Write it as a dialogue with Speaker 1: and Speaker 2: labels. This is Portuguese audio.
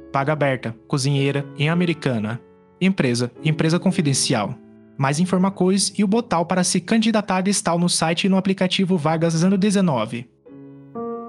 Speaker 1: Vaga aberta, cozinheira, em Americana. Empresa, empresa confidencial. Mais informações e o botão para se candidatar está no site e no aplicativo Vagas ano 19.